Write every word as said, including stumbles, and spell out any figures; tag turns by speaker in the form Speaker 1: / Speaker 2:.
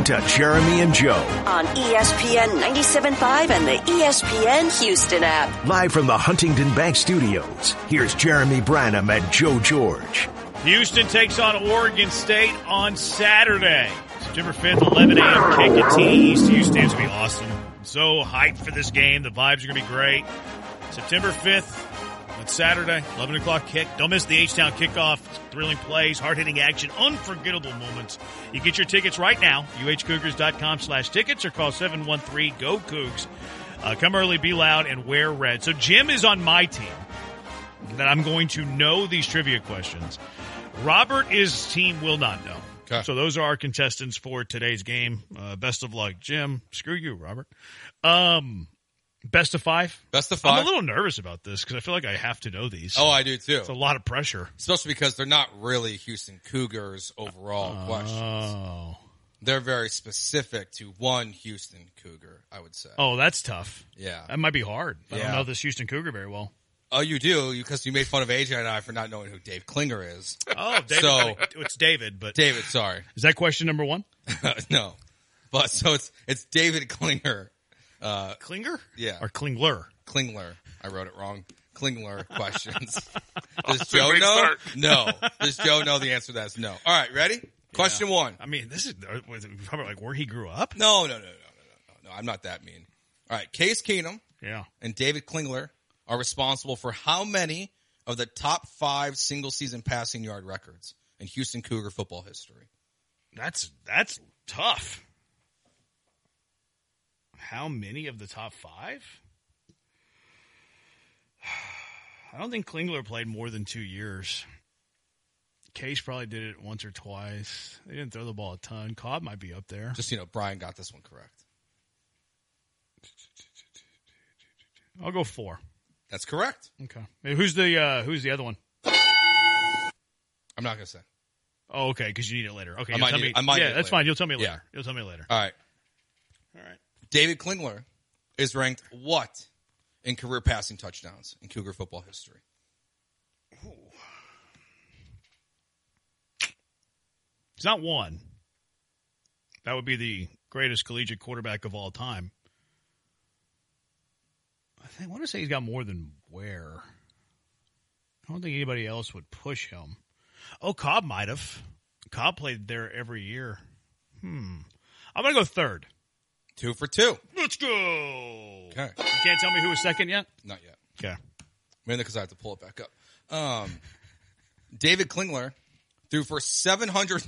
Speaker 1: listening to Jeremy and Joe
Speaker 2: on E S P N ninety-seven point five and the E S P N Houston app.
Speaker 1: Live from the Huntington Bank Studios, here's Jeremy Branham and Joe George.
Speaker 3: Houston takes on Oregon State on Saturday, September fifth, eleven a.m. kick at T D East. Houston is going to be awesome. I'm so hyped for this game. The vibes are going to be great. September fifth. It's Saturday, eleven o'clock kick. Don't miss the H-Town kickoff. Thrilling plays, hard-hitting action, unforgettable moments. You get your tickets right now, U H Cougars dot com slash tickets, or call seven one three, G O, Cougs. Uh, come early, be loud, and wear red. So Jim is on my team that I'm going to know these trivia questions. Robert, his team will not know.
Speaker 4: Okay.
Speaker 3: So those are our contestants for today's game. Uh, best of luck. Jim, screw you, Robert. Um... Best of five?
Speaker 4: Best of five.
Speaker 3: I'm a little nervous about this because I feel like I have to know these.
Speaker 4: Oh, I do too.
Speaker 3: It's a lot of pressure.
Speaker 4: Especially because they're not really Houston Cougars overall
Speaker 3: oh.
Speaker 4: questions. They're very specific to one Houston Cougar, I would say.
Speaker 3: Oh, that's tough.
Speaker 4: Yeah.
Speaker 3: That might be hard. I
Speaker 4: yeah.
Speaker 3: don't know this Houston Cougar very well.
Speaker 4: Oh, you do? Because you made fun of A J and I for not knowing who Dave Klinger is.
Speaker 3: Oh, David.
Speaker 4: So,
Speaker 3: I mean, it's David, but.
Speaker 4: David, sorry.
Speaker 3: Is that question number one?
Speaker 4: No. But so it's it's David Klinger. Uh,
Speaker 3: Klinger?
Speaker 4: Yeah.
Speaker 3: Or Klingler?
Speaker 4: Klingler. I wrote it wrong. Klingler questions. Does Joe know? Start. No. Does Joe know the answer to that is no. All right, ready? Yeah. Question one.
Speaker 3: I mean, this is probably like where he grew up?
Speaker 4: No, no, no, no, no, no, no. I'm not that mean. All right, Case Keenum
Speaker 3: yeah.
Speaker 4: and David Klingler are responsible for how many of the top five single-season passing yard records in Houston Cougar football history?
Speaker 3: That's that's tough. How many of the top five? I don't think Klingler played more than two years. Case probably did it once or twice. They didn't throw the ball a ton. Cobb might be up there.
Speaker 4: Just, you know, Brian got this one correct.
Speaker 3: I'll go four.
Speaker 4: That's correct.
Speaker 3: Okay. Hey, who's the uh, who's the other one?
Speaker 4: I'm not going to say.
Speaker 3: Oh, okay, because you need it later. Okay,
Speaker 4: I might
Speaker 3: tell
Speaker 4: need
Speaker 3: me.
Speaker 4: it, I might
Speaker 3: yeah,
Speaker 4: need it
Speaker 3: that's
Speaker 4: later.
Speaker 3: fine. You'll tell me later.
Speaker 4: Yeah.
Speaker 3: You'll tell me later.
Speaker 4: All right.
Speaker 3: All right.
Speaker 4: David Klingler is ranked what in career passing touchdowns in Cougar football history?
Speaker 3: Ooh. It's not one. That would be the greatest collegiate quarterback of all time. I think I want to say he's got more than Ware. I don't think anybody else would push him. Oh, Cobb might have. Cobb played there every year. Hmm. I'm going to go third.
Speaker 4: Two for two.
Speaker 3: Let's go.
Speaker 4: Okay.
Speaker 3: You can't tell me who was second yet?
Speaker 4: Not yet.
Speaker 3: Okay.
Speaker 4: Mainly because I have to pull it back up. Um, David Klingler threw for seven hundred